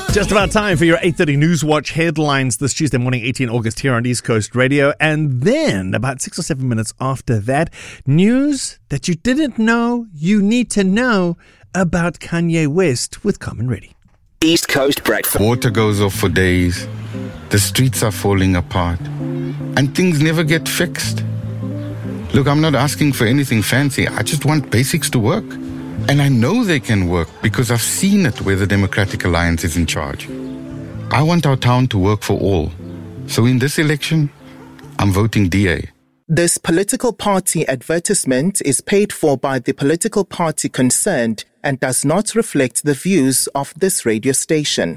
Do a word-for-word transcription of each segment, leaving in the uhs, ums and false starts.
Just about time for your eight thirty News Watch headlines this Tuesday morning, eighteenth of August, here on East Coast Radio. And then, about six or seven minutes after that, news that you didn't know you need to know about Kanye West with Carmen Reddy. East Coast Breakfast. Water goes off for days. The streets are falling apart. And things never get fixed. Look, I'm not asking for anything fancy. I just want basics to work. And I know they can work because I've seen it where the Democratic Alliance is in charge. I want our town to work for all. So in this election, I'm voting D A. This political party advertisement is paid for by the political party concerned and does not reflect the views of this radio station.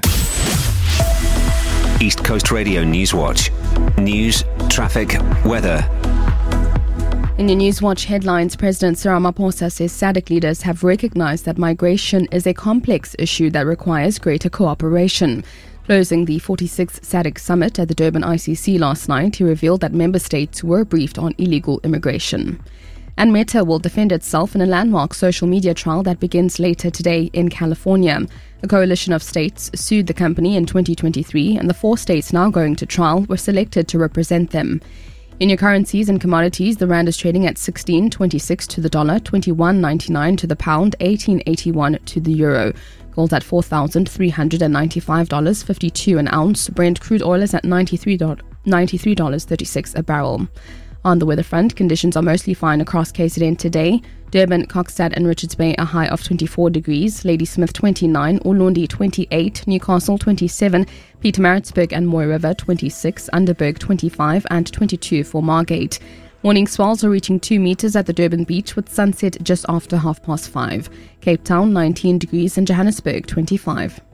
East Coast Radio News Watch. News, traffic, weather. In your Newswatch headlines, President Cyril Ramaphosa says SADC leaders have recognized that migration is a complex issue that requires greater cooperation. Closing the forty-sixth SADC summit at the Durban I C C last night, he revealed that member states were briefed on illegal immigration. And Meta will defend itself in a landmark social media trial that begins later today in California. A coalition of states sued the company in twenty twenty-three, and the four states now going to trial were selected to represent them. In your currencies and commodities, the rand is trading at sixteen twenty-six to the dollar, twenty-one ninety-nine to the pound, eighteen eighty-one to the euro. Gold at four thousand three hundred ninety-five dollars and fifty-two cents an ounce. Brent crude oil is at ninety-three dollars and thirty-six cents a barrel. On the weather front, conditions are mostly fine across K Z N today. Durban, Kokstad and Richards Bay a high of twenty-four degrees, Ladysmith twenty-nine, Ulundi twenty-eight, Newcastle twenty-seven, Pietermaritzburg and Mooi River twenty-six, Underberg twenty-five and twenty-two for Margate. Morning swells are reaching two metres at the Durban beach with sunset just after half past five. Cape Town nineteen degrees and Johannesburg twenty-five.